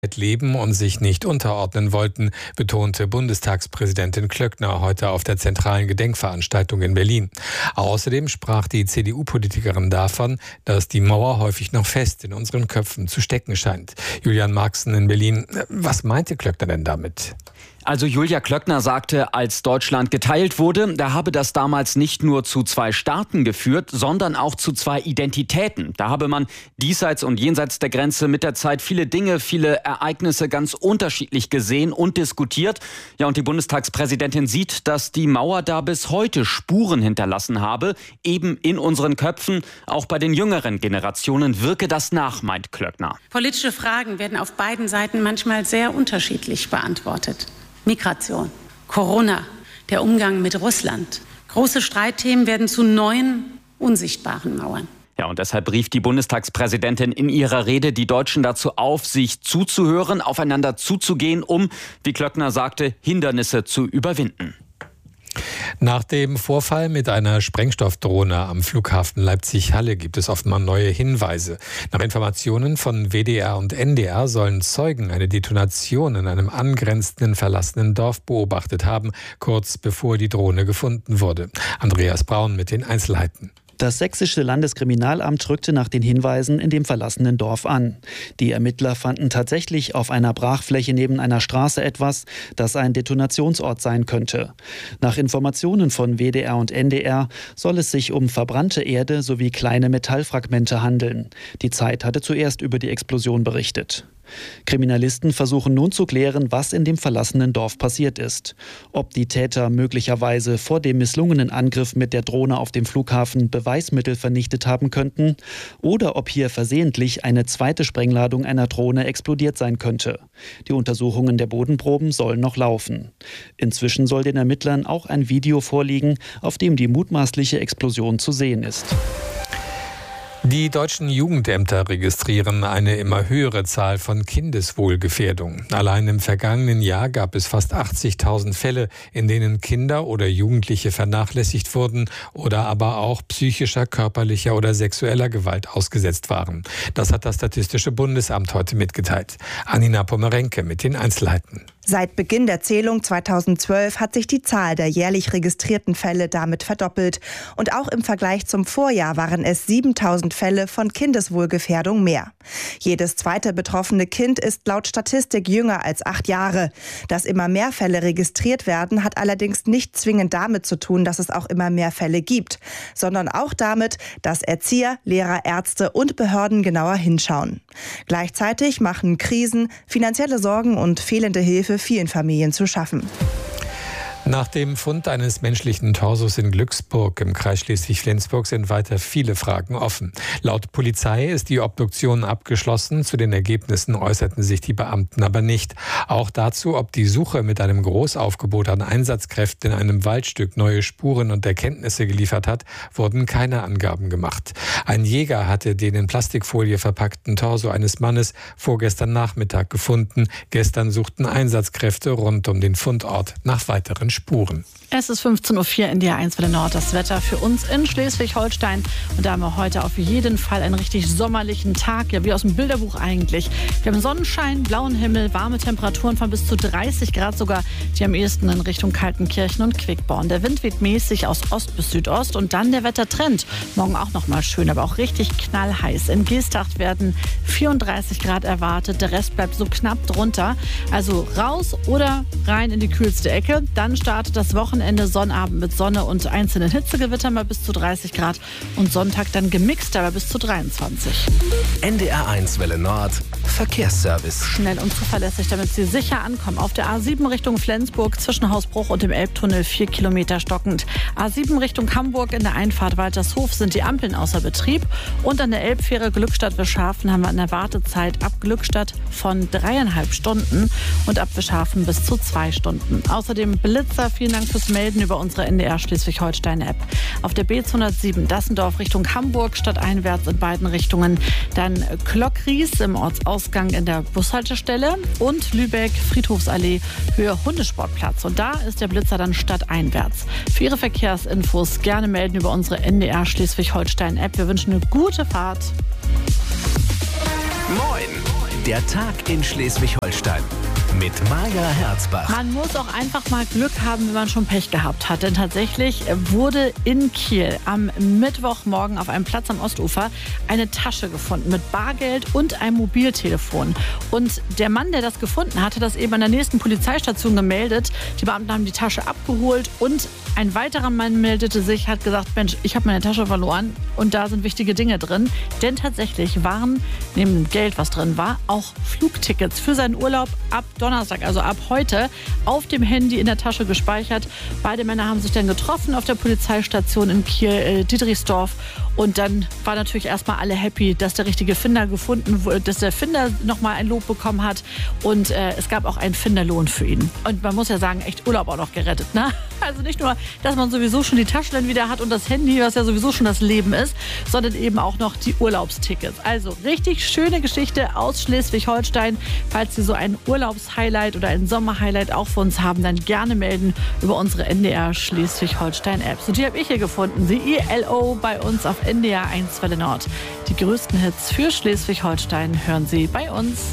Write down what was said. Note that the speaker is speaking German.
Freiheit leben und sich nicht unterordnen wollten, betonte Bundestagspräsidentin Klöckner heute auf der zentralen Gedenkveranstaltung in Berlin. Außerdem sprach die CDU-Politikerin davon, dass die Mauer häufig noch fest in unseren Köpfen zu stecken scheint. Julian Marxen in Berlin. Was meinte Klöckner denn damit? Also Julia Klöckner sagte, als Deutschland geteilt wurde, da habe das damals nicht nur zu zwei Staaten geführt, sondern auch zu zwei Identitäten. Da habe man diesseits und jenseits der Grenze mit der Zeit viele Dinge, viele Ereignisse ganz unterschiedlich gesehen und diskutiert. Ja, und die Bundestagspräsidentin sieht, dass die Mauer da bis heute Spuren hinterlassen habe, eben in unseren Köpfen. Auch bei den jüngeren Generationen wirke das nach, meint Klöckner. Politische Fragen werden auf beiden Seiten manchmal sehr unterschiedlich beantwortet. Migration, Corona, der Umgang mit Russland. Große Streitthemen werden zu neuen, unsichtbaren Mauern. Ja, und deshalb rief die Bundestagspräsidentin in ihrer Rede die Deutschen dazu auf, sich zuzuhören, aufeinander zuzugehen, um, wie Klöckner sagte, Hindernisse zu überwinden. Nach dem Vorfall mit einer Sprengstoffdrohne am Flughafen Leipzig-Halle gibt es offenbar neue Hinweise. Nach Informationen von WDR und NDR sollen Zeugen eine Detonation in einem angrenzenden verlassenen Dorf beobachtet haben, kurz bevor die Drohne gefunden wurde. Andreas Braun mit den Einzelheiten. Das sächsische Landeskriminalamt rückte nach den Hinweisen in dem verlassenen Dorf an. Die Ermittler fanden tatsächlich auf einer Brachfläche neben einer Straße etwas, das ein Detonationsort sein könnte. Nach Informationen von WDR und NDR soll es sich um verbrannte Erde sowie kleine Metallfragmente handeln. Die Zeit hatte zuerst über die Explosion berichtet. Kriminalisten versuchen nun zu klären, was in dem verlassenen Dorf passiert ist. Ob die Täter möglicherweise vor dem misslungenen Angriff mit der Drohne auf dem Flughafen Beweismittel vernichtet haben könnten oder ob hier versehentlich eine zweite Sprengladung einer Drohne explodiert sein könnte. Die Untersuchungen der Bodenproben sollen noch laufen. Inzwischen soll den Ermittlern auch ein Video vorliegen, auf dem die mutmaßliche Explosion zu sehen ist. Die deutschen Jugendämter registrieren eine immer höhere Zahl von Kindeswohlgefährdung. Allein im vergangenen Jahr gab es fast 80.000 Fälle, in denen Kinder oder Jugendliche vernachlässigt wurden oder aber auch psychischer, körperlicher oder sexueller Gewalt ausgesetzt waren. Das hat das Statistische Bundesamt heute mitgeteilt. Anina Pomerenke mit den Einzelheiten. Seit Beginn der Zählung 2012 hat sich die Zahl der jährlich registrierten Fälle damit verdoppelt. Und auch im Vergleich zum Vorjahr waren es 7.000 Fälle von Kindeswohlgefährdung mehr. Jedes zweite betroffene Kind ist laut Statistik jünger als 8 Jahre. Dass immer mehr Fälle registriert werden, hat allerdings nicht zwingend damit zu tun, dass es auch immer mehr Fälle gibt, sondern auch damit, dass Erzieher, Lehrer, Ärzte und Behörden genauer hinschauen. Gleichzeitig machen Krisen, finanzielle Sorgen und fehlende Hilfe vielen Familien zu schaffen. Nach dem Fund eines menschlichen Torsos in Glücksburg im Kreis Schleswig-Flensburg sind weiter viele Fragen offen. Laut Polizei ist die Obduktion abgeschlossen. Zu den Ergebnissen äußerten sich die Beamten aber nicht. Auch dazu, ob die Suche mit einem Großaufgebot an Einsatzkräften in einem Waldstück neue Spuren und Erkenntnisse geliefert hat, wurden keine Angaben gemacht. Ein Jäger hatte den in Plastikfolie verpackten Torso eines Mannes vorgestern Nachmittag gefunden. Gestern suchten Einsatzkräfte rund um den Fundort nach weiteren Spuren. Es ist 15.04 Uhr in der 1 Welle Nord. Das Wetter für uns in Schleswig-Holstein. Und da haben wir heute auf jeden Fall einen richtig sommerlichen Tag. Ja, wie aus dem Bilderbuch eigentlich. Wir haben Sonnenschein, blauen Himmel, warme Temperaturen von bis zu 30 Grad sogar. Die am ehesten in Richtung Kaltenkirchen und Quickborn. Der Wind weht mäßig aus Ost bis Südost. Und dann der Wettertrend. Morgen auch noch mal schön, aber auch richtig knallheiß. In Geesthacht werden 34 Grad erwartet. Der Rest bleibt so knapp drunter. Also raus oder rein in die kühlste Ecke. Dann startet das Wochenende Sonnabend mit Sonne und einzelnen Hitzegewittern bei bis zu 30 Grad und Sonntag dann gemixt, aber bis zu 23. NDR1 Welle Nord Verkehrsservice. Schnell und zuverlässig, damit Sie sicher ankommen. Auf der A7 Richtung Flensburg zwischen Hausbruch und dem Elbtunnel 4 Kilometer stockend. A7 Richtung Hamburg in der Einfahrt Waltershof sind die Ampeln außer Betrieb. Und an der Elbfähre Glückstadt-Wischhafen haben wir eine Wartezeit ab Glückstadt von 3,5 Stunden und ab Wischhafen bis zu 2 Stunden. Außerdem Blitzer, vielen Dank fürs Melden über unsere NDR Schleswig-Holstein-App. Auf der B207 Dassendorf Richtung Hamburg stadteinwärts in beiden Richtungen. Dann Klockries im Ortsausgang in der Bushaltestelle und Lübeck Friedhofsallee Höhe Hundesportplatz. Und da ist der Blitzer dann stadteinwärts. Für Ihre Verkehrsinfos gerne melden über unsere NDR Schleswig-Holstein-App. Wir wünschen eine gute Fahrt. Moin! Der Tag in Schleswig-Holstein mit Maja Herzbach. Man muss auch einfach mal Glück haben, wenn man schon Pech gehabt hat. Denn tatsächlich wurde in Kiel am Mittwochmorgen auf einem Platz am Ostufer eine Tasche gefunden mit Bargeld und einem Mobiltelefon. Und der Mann, der das gefunden hatte, das eben an der nächsten Polizeistation gemeldet. Die Beamten haben die Tasche abgeholt und ein weiterer Mann meldete sich, hat gesagt, Mensch, ich habe meine Tasche verloren und da sind wichtige Dinge drin. Denn tatsächlich waren neben dem Geld, was drin war, auch Flugtickets für seinen Urlaub ab Donnerstag, also ab heute, auf dem Handy in der Tasche gespeichert. Beide Männer haben sich dann getroffen auf der Polizeistation in Kiel, Dietrichsdorf. Und dann war natürlich erstmal alle happy, dass der richtige Finder gefunden wurde, dass der Finder nochmal ein Lob bekommen hat. Und es gab auch einen Finderlohn für ihn. Und man muss ja sagen, echt Urlaub auch noch gerettet, ne? Also nicht nur, dass man sowieso schon die Tasche dann wieder hat und das Handy, was ja sowieso schon das Leben ist, sondern eben auch noch die Urlaubstickets. Also richtig schöne Geschichte aus Schleswig-Holstein. Falls Sie so ein Urlaubshighlight oder ein Sommerhighlight auch für uns haben, dann gerne melden über unsere NDR Schleswig-Holstein-App. Und die habe ich hier gefunden, die ELO bei uns auf NDR 1 Welle Nord. Die größten Hits für Schleswig-Holstein hören Sie bei uns.